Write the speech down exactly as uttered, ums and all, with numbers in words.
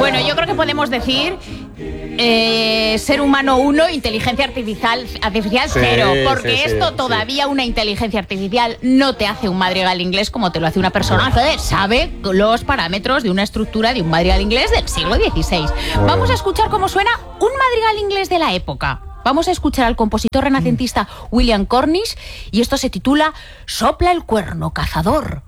Bueno, yo creo que podemos decir eh, ser humano uno, inteligencia artificial, artificial Sí, cero, porque sí, sí, esto sí. todavía una inteligencia artificial no te hace un madrigal inglés como te lo hace una persona que sabe los parámetros de una estructura de un madrigal inglés del siglo dieciséis. Bueno. Vamos a escuchar cómo suena un madrigal inglés de la época. Vamos a escuchar al compositor renacentista William Cornish y esto se titula Sopla el cuerno, cazador.